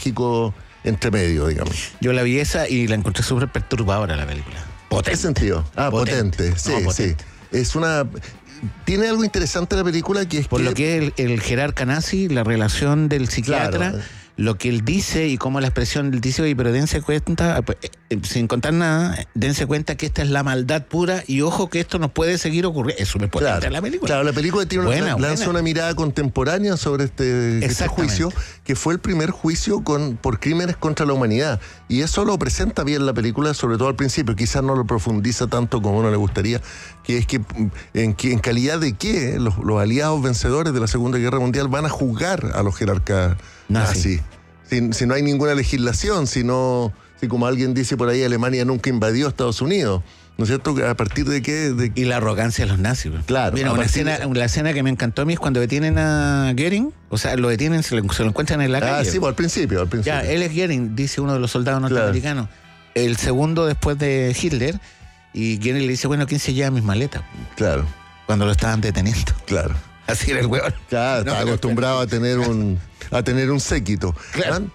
trágico entre medio, digamos. Yo la vi esa y la encontré súper perturbadora la película. ¿Potente? ¿Qué sentido? Potente. Sí, no, potente. Sí. Tiene algo interesante la película que es por lo que el Gerard Canassi, la relación del psiquiatra, claro, lo que él dice y cómo la expresión él dice, oye, pero dense cuenta, sin contar nada, dense cuenta que esta es la maldad pura y ojo que esto nos puede seguir ocurriendo. Es súper potente la película. Claro, la película tiene lanza una mirada contemporánea sobre este juicio, que fue el primer juicio por crímenes contra la humanidad. Y eso lo presenta bien la película, sobre todo al principio. Quizás no lo profundiza tanto como a uno le gustaría, que es que en calidad de qué los aliados vencedores de la Segunda Guerra Mundial van a juzgar a los jerarcas nazis. Si no hay ninguna legislación, si como alguien dice por ahí, Alemania nunca invadió Estados Unidos, ¿no es cierto? ¿A partir de qué? Y la arrogancia de los nazis. Claro. Mira, la escena que me encantó a mí es cuando detienen a Goering, o sea, lo detienen, se lo encuentran en la calle. Sí, al principio. Ya, él es Goering, dice uno de los soldados norteamericanos. Claro. El segundo después de Hitler, y Goering le dice, bueno, ¿quién se lleva mis maletas? Claro. Cuando lo estaban deteniendo. Claro. Así era el huevón. Claro, estaba acostumbrado a tener un séquito. Claro.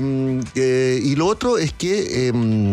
Y lo otro es que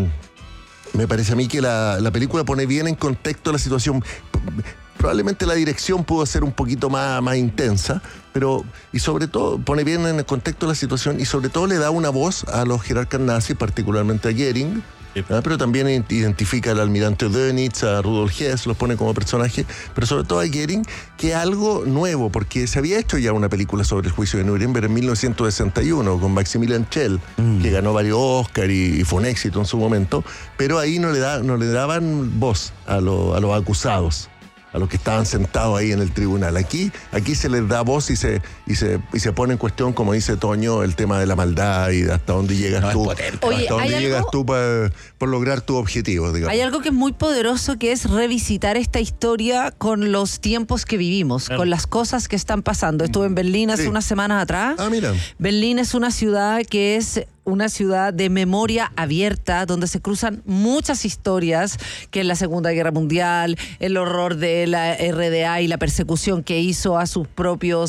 me parece a mí que la película pone bien en contexto la situación. Probablemente la dirección pudo ser un poquito más intensa, y sobre todo pone bien en el contexto la situación y sobre todo le da una voz a los jerarcas nazis, particularmente a Goering. Pero también identifica al almirante Dönitz, a Rudolf Hess, los pone como personaje, pero sobre todo a Goering, que es algo nuevo, porque se había hecho ya una película sobre el juicio de Nuremberg en 1961 con Maximilian Schell, que ganó varios Oscars y fue un éxito en su momento, pero ahí no le daban voz a los acusados, a los que estaban sentados ahí en el tribunal. Aquí se les da voz y se pone en cuestión, como dice Toño, el tema de la maldad y de hasta dónde llegas tú. Oye, hasta dónde llegas tú por lograr tu objetivo, digamos. Hay algo que es muy poderoso, que es revisitar esta historia con los tiempos que vivimos, con las cosas que están pasando. Estuve en Berlín hace unas semanas atrás. Mira. Berlín es una ciudad que es una ciudad de memoria abierta, donde se cruzan muchas historias, que en la Segunda Guerra Mundial, el horror de la RDA y la persecución que hizo a su propio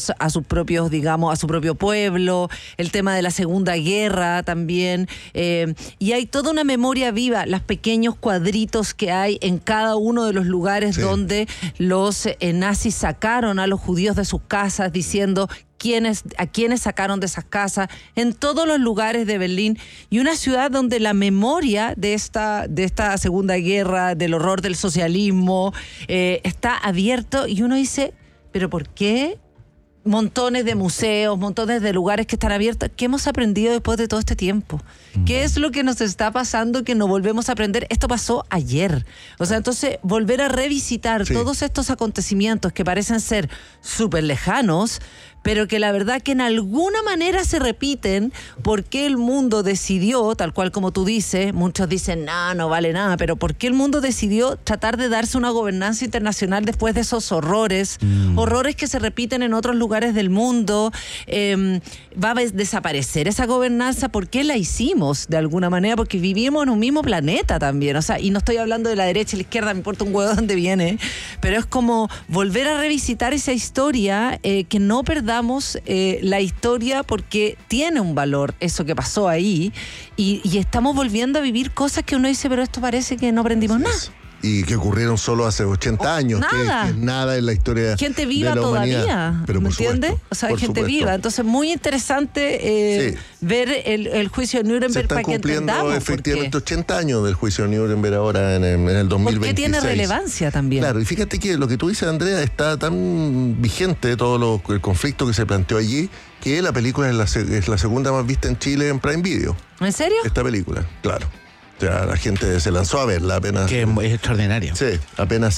pueblo, el tema de la Segunda Guerra también, y hay toda una memoria viva, los pequeños cuadritos que hay en cada uno de los lugares donde los nazis sacaron a los judíos de sus casas, diciendo a quienes sacaron de esas casas, en todos los lugares de Berlín, y una ciudad donde la memoria de esta Segunda Guerra, del horror del socialismo, está abierto, y uno dice, ¿pero por qué? Montones de museos, montones de lugares que están abiertos. ¿Qué hemos aprendido después de todo este tiempo? ¿Qué es lo que nos está pasando que no volvemos a aprender? Esto pasó ayer. O sea, entonces, volver a revisitar todos estos acontecimientos que parecen ser súper lejanos, pero que la verdad que en alguna manera se repiten, porque el mundo decidió, tal cual como tú dices, muchos dicen, no vale nada, pero ¿por qué el mundo decidió tratar de darse una gobernanza internacional después de esos horrores que se repiten en otros lugares del mundo? ¿Va a desaparecer esa gobernanza? ¿Por qué la hicimos de alguna manera? Porque vivimos en un mismo planeta también, o sea, y no estoy hablando de la derecha y la izquierda, me importa un huevo de dónde viene, pero es como volver a revisitar esa historia, que no perdamos la historia, porque tiene un valor eso que pasó ahí, y estamos volviendo a vivir cosas que uno dice, pero esto parece que no aprendimos nada. Y que ocurrieron solo hace 80 años, nada. Que es nada en la historia gente viva de la todavía, humanidad. Pero ¿me por entiendes? supuesto, O sea, por gente supuesto. viva. Entonces, muy interesante ver el juicio de Nuremberg, para que entendamos. Se están cumpliendo efectivamente 80 años del juicio de Nuremberg ahora en el 2026. Porque tiene relevancia también. Claro, y fíjate que lo que tú dices, Andrea, está tan vigente todo el conflicto que se planteó allí, que la película es la segunda más vista en Chile en Prime Video. ¿En serio? Esta película, claro. O sea, la gente se lanzó a verla apenas. Que es extraordinario. Sí, apenas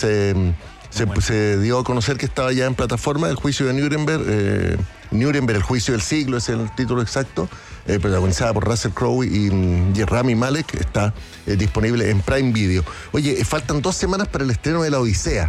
se dio a conocer que estaba ya en plataforma el juicio de Nuremberg. Nuremberg, el juicio del siglo, es el título exacto. Protagonizada por Russell Crowe y Rami Malek. Está disponible en Prime Video. Oye, faltan 2 semanas para el estreno de La Odisea.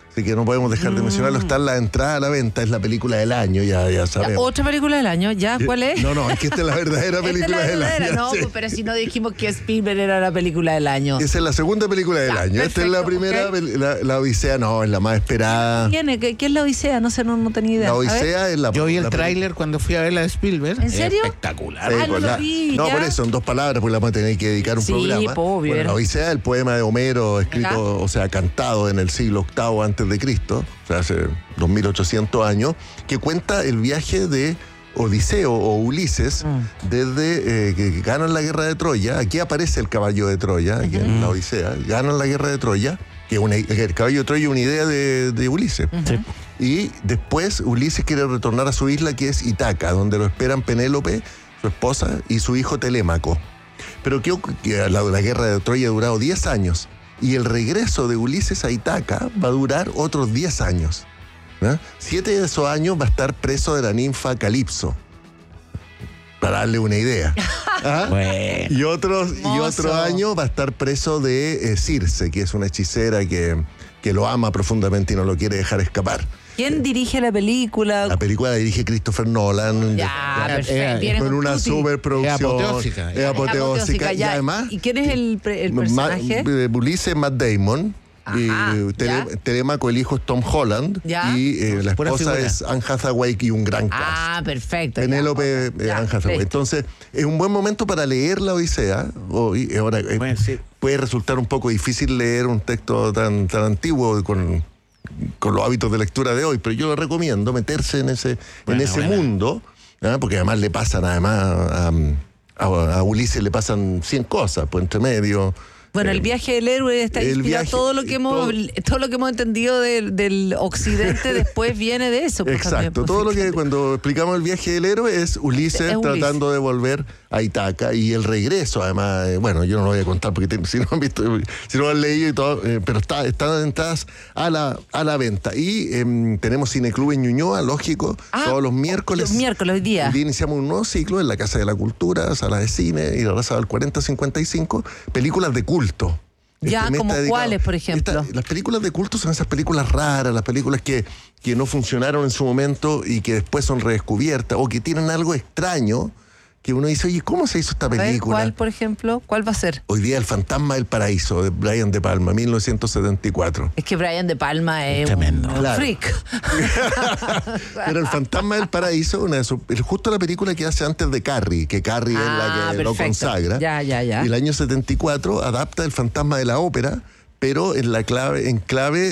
así que no podemos dejar de mencionarlo. Está en la entrada a la venta, es la película del año, ya sabemos. Otra película del año, ¿ya? ¿Cuál es? No, es que esta es la verdadera película del año. No, sí. pero si no dijimos que Spielberg era la película del año. Esa es la segunda película del año. Esta es la primera, la Odisea no, es la más esperada. ¿Qué es la Odisea? No sé, no tenía idea. La Odisea es la... Yo vi el tráiler cuando fui a ver la de Spielberg. ¿En serio? Espectacular. Sí, no lo vi, no, ¿ya? por eso, en 2 palabras, porque la vamos a tener que dedicar un programa. Obvio. Bueno, la Odisea es el poema de Homero, escrito, Ajá. o sea, cantado en el siglo VIII antes de Cristo, o sea, hace 2800 años, que cuenta el viaje de Odiseo o Ulises desde que ganan la guerra de Troya. Aquí aparece el caballo de Troya, aquí en la Odisea, ganan la guerra de Troya, que el caballo de Troya es una idea de Ulises. Sí. Y después Ulises quiere retornar a su isla, que es Ítaca, donde lo esperan Penélope, su esposa, y su hijo Telémaco. Pero que la guerra de Troya ha durado 10 años, y el regreso de Ulises a Ítaca va a durar otros 10 años. 7 de esos años va a estar preso de la ninfa Calipso, para darle una idea. ¿Ah? Bueno. Y otro año va a estar preso de Circe, que es una hechicera que lo ama profundamente y no lo quiere dejar escapar. ¿Quién dirige la película? La película la dirige Christopher Nolan. Ya, perfecto. Viene Con una tutti. superproducción. Es apoteósica. Es apoteósica. Y ya. además, ¿Y quién es el personaje? Ulises Matt Damon. Ajá, Y ya. Telémaco, el hijo, es Tom Holland. Ya. Y la Pura esposa figura. es Anne Hathaway, y un gran cast. Ah, perfecto. Penélope Ya, Anne Hathaway. listo. Entonces, es un buen momento para leer la Odisea. Ahora, Bueno, sí. puede resultar un poco difícil leer un texto tan antiguo con los hábitos de lectura de hoy, pero yo lo recomiendo meterse en ese Bueno. mundo, porque además le pasan, a Ulises le pasan 100 cosas, pues entre medio. Bueno, el viaje del héroe está el inspirado. viaje- Todo lo que hemos entendido del occidente después viene de eso. pues, también, Exacto, pues, todo lo que fíjate. cuando explicamos el viaje del héroe es Ulises Es Ulises. tratando de volver a Ítaca, y el regreso, además, bueno, yo no lo voy a contar porque si no han visto, si no han leído y todo, pero están entradas a la venta. Y tenemos Cineclub en Ñuñoa, lógico, todos los miércoles. Los miércoles, hoy día. Hoy día iniciamos un nuevo ciclo en la Casa de la Cultura, Sala de Cine y la Raza del 4055, películas de culto. Ya, Este mes ¿como está dedicado- cuáles, por ejemplo? Las películas de culto son esas películas raras, las películas que no funcionaron en su momento y que después son redescubiertas, o que tienen algo extraño que uno dice, oye, ¿cómo se hizo esta A ver, película? ¿cuál, por ejemplo? ¿Cuál va a ser? Hoy día El Fantasma del Paraíso, de Brian De Palma, 1974. Es que Brian De Palma es Tremendo. un Claro. freak. Pero El Fantasma del Paraíso, justo la película que hace antes de Carrie, que Carrie es la que lo perfecto. consagra. Ya. Y el año 74 adapta El Fantasma de la Ópera, pero en clave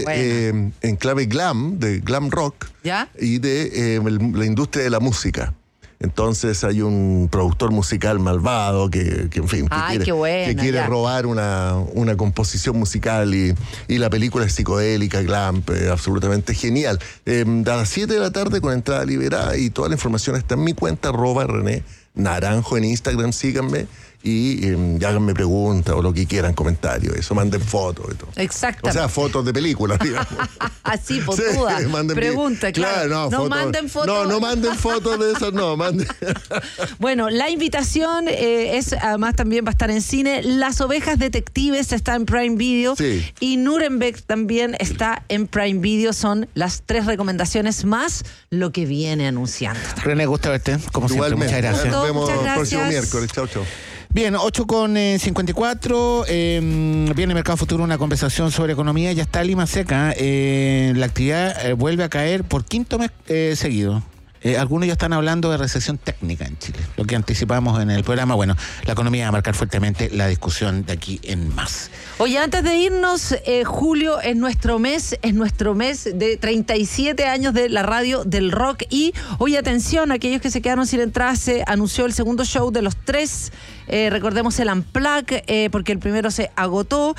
glam, de glam rock, ¿Ya? y de la industria de la música. Entonces hay un productor musical malvado que en fin, Ay, qué buena, que quiere ya. robar una composición musical, y la película es psicodélica, glam, absolutamente genial. A las 7 de la tarde con entrada liberada, y toda la información está en mi cuenta, @René Naranjo en Instagram, síganme y háganme preguntas o lo que quieran, comentarios, eso, manden fotos y todo. Exactamente. O sea, fotos de películas, digamos. Así, pues Sí, duda. manden Pregunta, claro. no, No fotos- manden fotos. No manden fotos de esas, no, manden. Bueno, la invitación es, además también va a estar en cine. Las Ovejas Detectives está en Prime Video. Sí. Y Nuremberg también está en Prime Video. Son las 3 recomendaciones más lo que viene anunciando. René, gusta verte, como siempre. Igualmente. Muchas gracias. Nos vemos Muchas el próximo gracias. miércoles. Chau, chau. Bien, 8:54. Viene Mercado Futuro, una conversación sobre economía. Ya está Lima seca. La actividad vuelve a caer por quinto mes seguido. Algunos ya están hablando de recesión técnica en Chile, lo que anticipamos en el programa. Bueno, la economía va a marcar fuertemente la discusión de aquí en más. Oye, antes de irnos, julio es nuestro mes de 37 años de la radio del rock. Y, oye, atención, aquellos que se quedaron sin entradas, se anunció el segundo show de los 3. Recordemos el Unplugged, porque el primero se agotó.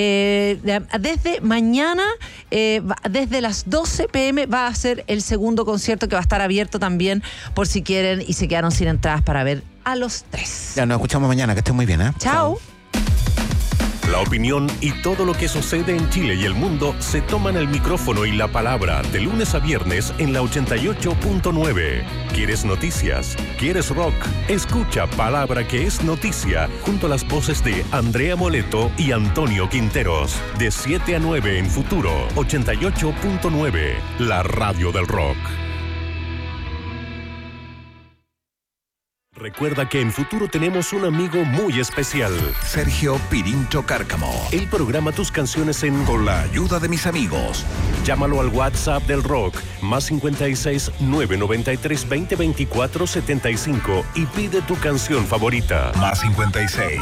Desde mañana, desde las 12 p.m. va a ser el segundo concierto, que va a estar abierto también por si quieren y se quedaron sin entradas para ver a los 3. Ya nos escuchamos mañana, que estén muy bien, ¿eh? Chao. La opinión y todo lo que sucede en Chile y el mundo se toman el micrófono y la palabra de lunes a viernes en la 88.9. ¿Quieres noticias? ¿Quieres rock? Escucha Palabra que es Noticia junto a las voces de Andrea Moleto y Antonio Quinteros. De 7 a 9 en Futuro 88.9, la radio del rock. Recuerda que en Futuro tenemos un amigo muy especial. Sergio Pirincho Cárcamo. Él programa tus canciones Con la ayuda de mis amigos. Llámalo al WhatsApp del rock, más 56 993 20 24 75 y pide tu canción favorita. Más 56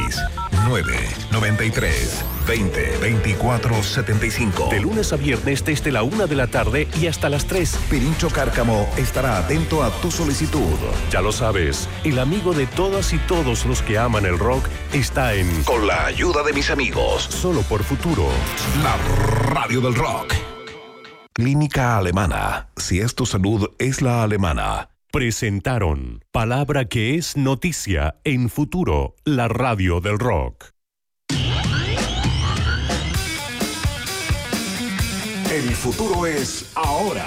993 20 24 75. De lunes a viernes desde la 1 de la tarde y hasta las 3. Pirincho Cárcamo estará atento a tu solicitud. Ya lo sabes, el amigo de todas y todos los que aman el rock está en Con la ayuda de mis amigos. Solo por Futuro. La radio del rock. Clínica Alemana. Si es tu salud, es la alemana. Presentaron Palabra que es Noticia en Futuro, la radio del rock. El futuro es ahora.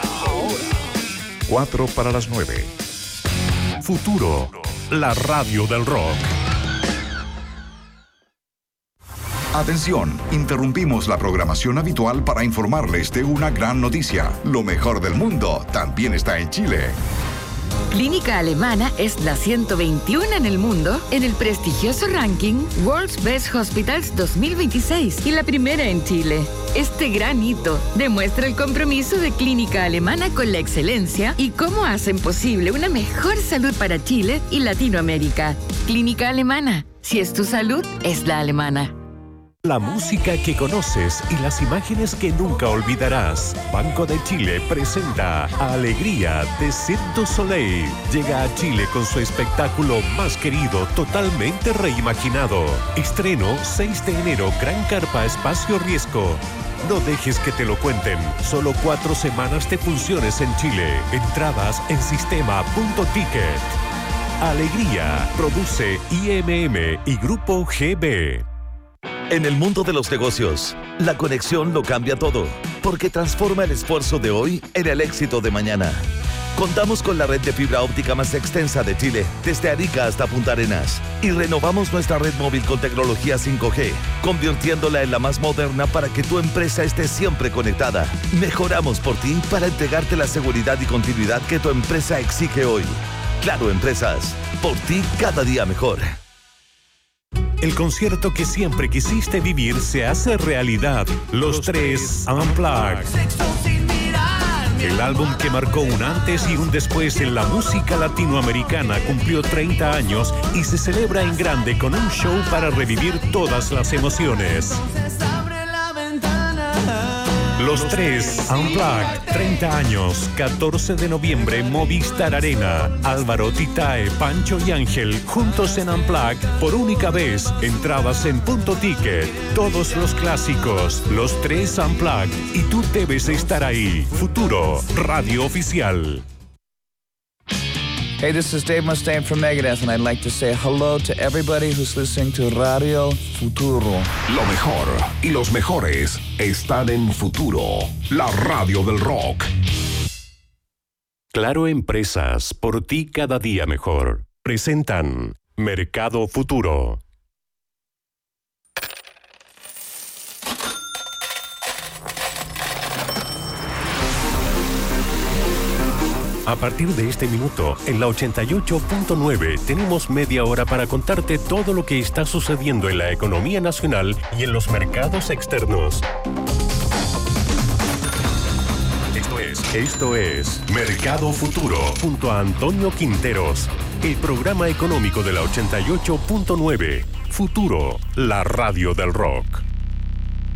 4 para las 9. Futuro, la radio del rock. Atención, interrumpimos la programación habitual para informarles de una gran noticia. Lo mejor del mundo también está en Chile. Clínica Alemana es la 121 en el mundo en el prestigioso ranking World's Best Hospitals 2026 y la primera en Chile. Este gran hito demuestra el compromiso de Clínica Alemana con la excelencia y cómo hacen posible una mejor salud para Chile y Latinoamérica. Clínica Alemana, si es tu salud, es la alemana. La música que conoces y las imágenes que nunca olvidarás. Banco de Chile presenta Alegría de Cirque du Soleil. Llega a Chile con su espectáculo más querido, totalmente reimaginado. Estreno 6 de enero, Gran Carpa Espacio Riesgo. No dejes que te lo cuenten. Solo 4 semanas de funciones en Chile. Entradas en sistema.ticket. Alegría. Produce IMM y Grupo GB. En el mundo de los negocios, la conexión lo cambia todo, porque transforma el esfuerzo de hoy en el éxito de mañana. Contamos con la red de fibra óptica más extensa de Chile, desde Arica hasta Punta Arenas, y renovamos nuestra red móvil con tecnología 5G, convirtiéndola en la más moderna para que tu empresa esté siempre conectada. Mejoramos por ti para entregarte la seguridad y continuidad que tu empresa exige hoy. Claro, Empresas, por ti cada día mejor. El concierto que siempre quisiste vivir se hace realidad. Los Tres Unplugged. El álbum que marcó un antes y un después en la música latinoamericana cumplió 30 años y se celebra en grande con un show para revivir todas las emociones. Los Tres Unplugged, 30 años, 14 de noviembre, Movistar Arena. Álvaro, Titae, Pancho y Ángel, juntos en Unplugged, por única vez. Entradas en Punto Ticket. Todos los clásicos, Los Tres Unplugged. Y tú debes estar ahí. Futuro, radio oficial. Hey, this is Dave Mustaine from Megadeth, and I'd like to say hello to everybody who's listening to Radio Futuro. Lo mejor y los mejores están en Futuro, la radio del rock. Claro Empresas, por ti cada día mejor. Presentan Mercado Futuro. A partir de este minuto, en la 88.9 tenemos media hora para contarte todo lo que está sucediendo en la economía nacional y en los mercados externos. Esto es Mercado Futuro, junto a Antonio Quinteros, el programa económico de la 88.9. Futuro, la radio del rock.